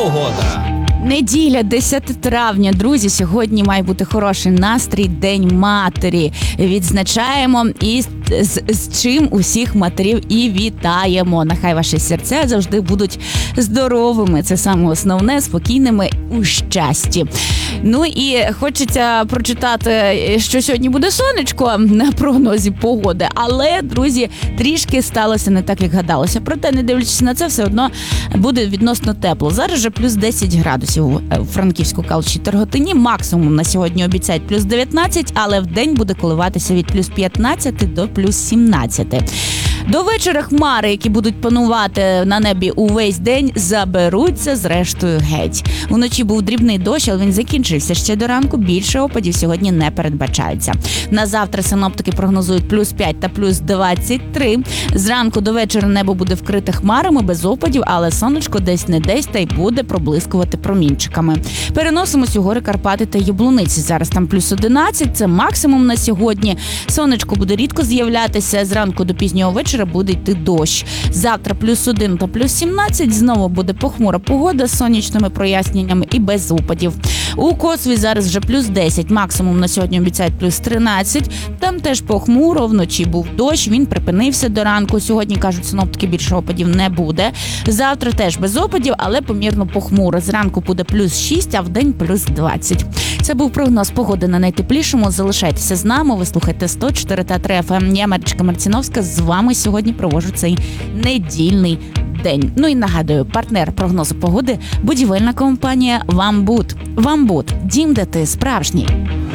погода. Неділя, 10 травня, друзі, сьогодні має бути хороший настрій, День матері. Відзначаємо і з чим усіх матерів і вітаємо. Нехай ваші серця завжди будуть здоровими, це саме основне, спокійними у щасті. Ну і хочеться прочитати, що сьогодні буде сонечко на прогнозі погоди, але, друзі, трішки сталося не так, як гадалося. Проте, не дивлячись на це, все одно буде відносно тепло. Зараз же плюс 10 градусів у Франківську, Калуші, Тарготині. Максимум на сьогодні обіцяють плюс 19, але в день буде коливатися від плюс 15 до плюс 17. До вечора хмари, які будуть панувати на небі увесь день, заберуться зрештою геть. Уночі був дрібний дощ, але він закінчився. Ще до ранку більше опадів сьогодні не передбачається. На завтра синоптики прогнозують плюс 5 та плюс 23. Зранку до вечора небо буде вкрите хмарами без опадів, але сонечко десь-не-десь та й буде проблискувати промінчиками. Переносимось у гори Карпати та Яблуниці. Зараз там плюс 11, це максимум на сьогодні. Сонечко буде рідко з'являтися, зранку до пізнього вечора буде йти дощ. Завтра плюс 1 та плюс 17, знову буде похмура погода з сонячними проясненнями і без опадів. У Косові зараз вже плюс 10, максимум на сьогодні обіцяють плюс 13. Там теж похмуро, вночі був дощ, він припинився до ранку. Сьогодні, кажуть синоптики, більше опадів не буде. Завтра теж без опадів, але помірно похмуро. Зранку буде плюс 6, а вдень плюс 20. Це був прогноз погоди на найтеплішому. Залишайтеся з нами, ви слухайте 104 та 3 FM. Я Марічка Марціновська, з вами сьогодні проводжу цей недільний день. Ну і нагадую, партнер прогнозу погоди – будівельна компанія «Вамбуд». «Вамбуд» – дім, де ти справжній.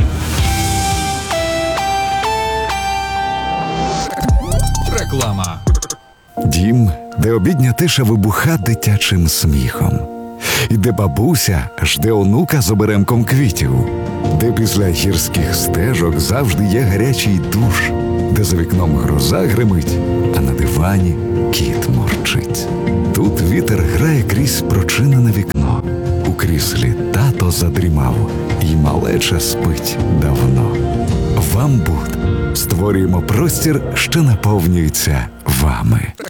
Реклама. Дім, де обідня тиша вибуха дитячим сміхом. І де бабуся жде онука з оберемком квітів. Де після гірських стежок завжди є гарячий душ. Де за вікном гроза гримить, а на дивані кіт мурчить. Тут вітер грає крізь прочинене вікно. У кріслі тато задрімав, і малеча спить давно. «Вамбуд» створюємо простір, що наповнюється вами.